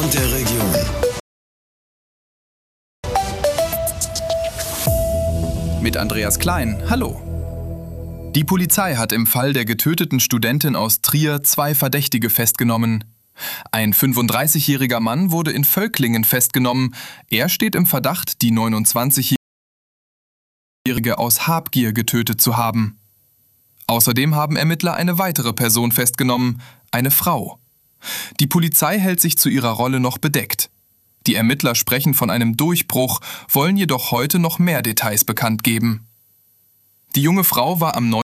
Sound der Region. Mit Andreas Klein, hallo. Die Polizei hat im Fall der getöteten Studentin aus Trier 2 Verdächtige festgenommen. Ein 35-jähriger Mann wurde in Völklingen festgenommen. Er steht im Verdacht, die 29-jährige aus Habgier getötet zu haben. Außerdem haben Ermittler eine weitere Person festgenommen, eine Frau. Die Polizei hält sich zu ihrer Rolle noch bedeckt. Die Ermittler sprechen von einem Durchbruch, wollen jedoch heute noch mehr Details bekannt geben. Die junge Frau war am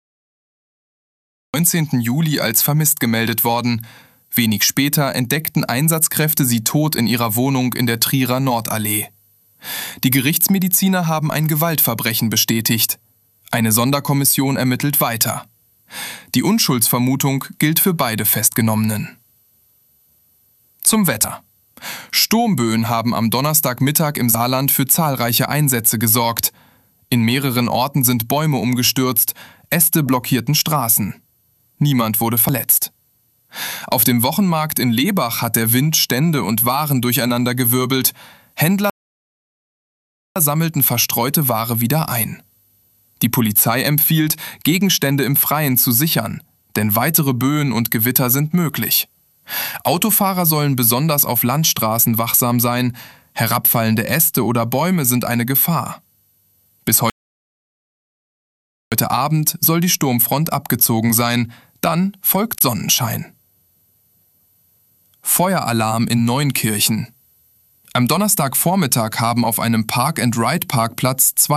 19. Juli als vermisst gemeldet worden. Wenig später entdeckten Einsatzkräfte sie tot in ihrer Wohnung in der Trierer Nordallee. Die Gerichtsmediziner haben ein Gewaltverbrechen bestätigt. Eine Sonderkommission ermittelt weiter. Die Unschuldsvermutung gilt für beide Festgenommenen. Zum Wetter. Sturmböen haben am Donnerstagmittag im Saarland für zahlreiche Einsätze gesorgt. In mehreren Orten sind Bäume umgestürzt, Äste blockierten Straßen. Niemand wurde verletzt. Auf dem Wochenmarkt in Lebach hat der Wind Stände und Waren durcheinandergewirbelt. Händler sammelten verstreute Ware wieder ein. Die Polizei empfiehlt, Gegenstände im Freien zu sichern, denn weitere Böen und Gewitter sind möglich. Autofahrer sollen besonders auf Landstraßen wachsam sein. Herabfallende Äste oder Bäume sind eine Gefahr. Bis heute Abend soll die Sturmfront abgezogen sein, dann folgt Sonnenschein. Feueralarm in Neunkirchen. Am Donnerstagvormittag haben auf einem Park-and-Ride-Parkplatz 2